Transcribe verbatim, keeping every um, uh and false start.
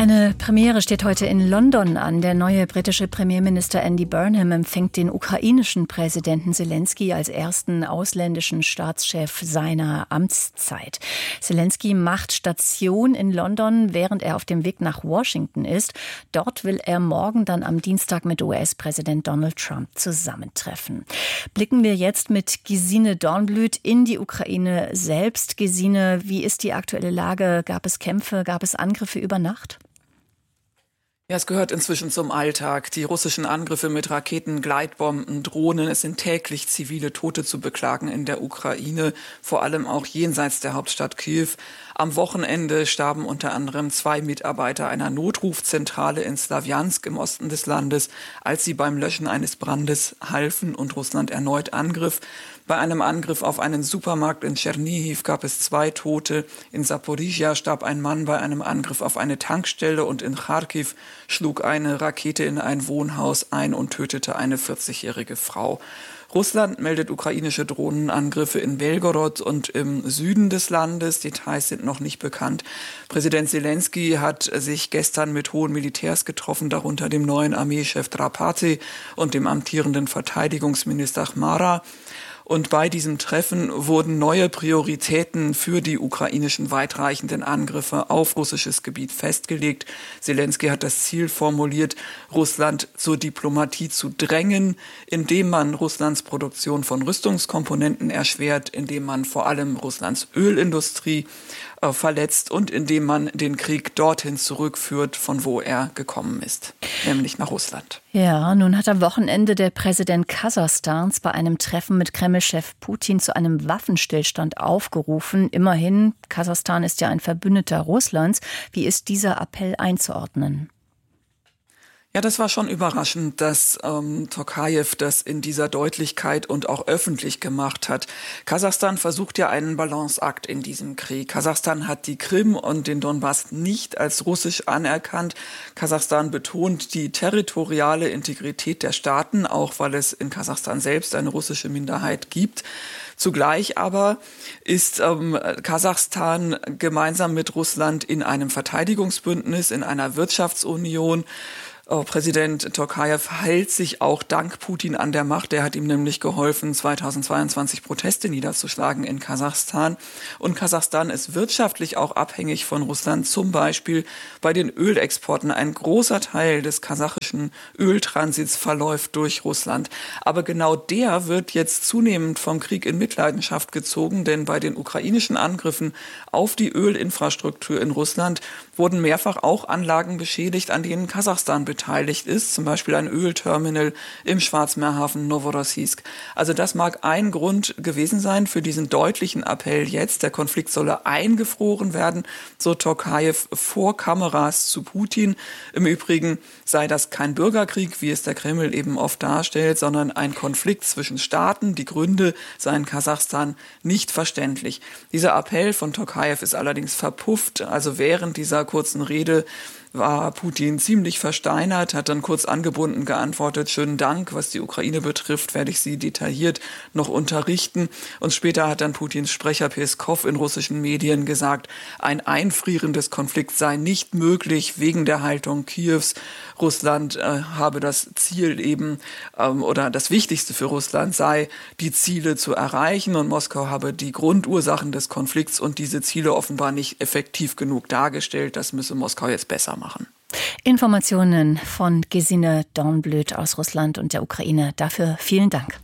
Eine Premiere steht heute in London an. Der neue britische Premierminister Andy Burnham empfängt den ukrainischen Präsidenten Selenskyj als ersten ausländischen Staatschef seiner Amtszeit. Selenskyj macht Station in London, während er auf dem Weg nach Washington ist. Dort will er morgen dann am Dienstag mit U S-Präsident Donald Trump zusammentreffen. Blicken wir jetzt mit Gesine Dornblüt in die Ukraine selbst. Gesine, wie ist die aktuelle Lage? Gab es Kämpfe, gab es Angriffe über Nacht? Ja, es gehört inzwischen zum Alltag. Die russischen Angriffe mit Raketen, Gleitbomben, Drohnen. Es sind täglich zivile Tote zu beklagen in der Ukraine, vor allem auch jenseits der Hauptstadt Kiew. Am Wochenende starben unter anderem zwei Mitarbeiter einer Notrufzentrale in Slawjansk im Osten des Landes, als sie beim Löschen eines Brandes halfen und Russland erneut angriff. Bei einem Angriff auf einen Supermarkt in Tschernihiw gab es zwei Tote. In Saporizhia starb ein Mann bei einem Angriff auf eine Tankstelle und in Charkiw schlug eine Rakete in ein Wohnhaus ein und tötete eine vierzigjährige Frau. Russland meldet ukrainische Drohnenangriffe in Belgorod und im Süden des Landes. Details sind noch nicht bekannt. Präsident Selenskyj hat sich gestern mit hohen Militärs getroffen, darunter dem neuen Armeechef Drapati und dem amtierenden Verteidigungsminister Chmara. Und bei diesem Treffen wurden neue Prioritäten für die ukrainischen weitreichenden Angriffe auf russisches Gebiet festgelegt. Selenskyj hat das Ziel formuliert, Russland zur Diplomatie zu drängen, indem man Russlands Produktion von Rüstungskomponenten erschwert, indem man vor allem Russlands Ölindustrie äh, verletzt und indem man den Krieg dorthin zurückführt, von wo er gekommen ist, nämlich nach Russland. Ja, nun hat am Wochenende der Präsident Kasachstans bei einem Treffen mit Kreml-Chef Putin zu einem Waffenstillstand aufgerufen. Immerhin, Kasachstan ist ja ein Verbündeter Russlands. Wie ist dieser Appell einzuordnen? Ja, das war schon überraschend, dass ähm, Tokajew das in dieser Deutlichkeit und auch öffentlich gemacht hat. Kasachstan versucht ja einen Balanceakt in diesem Krieg. Kasachstan hat die Krim und den Donbass nicht als russisch anerkannt. Kasachstan betont die territoriale Integrität der Staaten, auch weil es in Kasachstan selbst eine russische Minderheit gibt. Zugleich aber ist ähm, Kasachstan gemeinsam mit Russland in einem Verteidigungsbündnis, in einer Wirtschaftsunion. Präsident Tokajew hält sich auch dank Putin an der Macht. Der hat ihm nämlich geholfen, zweitausendzweiundzwanzig Proteste niederzuschlagen in Kasachstan. Und Kasachstan ist wirtschaftlich auch abhängig von Russland, zum Beispiel bei den Ölexporten. Ein großer Teil des kasachischen Öltransits verläuft durch Russland. Aber genau der wird jetzt zunehmend vom Krieg in Mitleidenschaft gezogen, denn bei den ukrainischen Angriffen auf die Ölinfrastruktur in Russland wurden mehrfach auch Anlagen beschädigt, an denen Kasachstan beteiligt ist, zum Beispiel ein Ölterminal im Schwarzmeerhafen Novorossiysk. Also das mag ein Grund gewesen sein für diesen deutlichen Appell jetzt. Der Konflikt solle eingefroren werden, so Tokajew vor Kameras zu Putin. Im Übrigen sei das kein Bürgerkrieg, wie es der Kreml eben oft darstellt, sondern ein Konflikt zwischen Staaten. Die Gründe seien Kasachstan nicht verständlich. Dieser Appell von Tokajew ist allerdings verpufft. Also während dieser kurzen Rede war Putin ziemlich versteinert, hat dann kurz angebunden geantwortet, schönen Dank, was die Ukraine betrifft, werde ich Sie detailliert noch unterrichten. Und später hat dann Putins Sprecher Peskow in russischen Medien gesagt, ein Einfrieren des Konflikts sei nicht möglich wegen der Haltung Kiews. Russland äh, habe das Ziel eben, ähm, oder das Wichtigste für Russland sei, die Ziele zu erreichen, und Moskau habe die Grundursachen des Konflikts und diese Ziele offenbar nicht effektiv genug dargestellt. Das müsse Moskau jetzt besser machen. Informationen von Gesine Dornblüt aus Russland und der Ukraine. Dafür vielen Dank.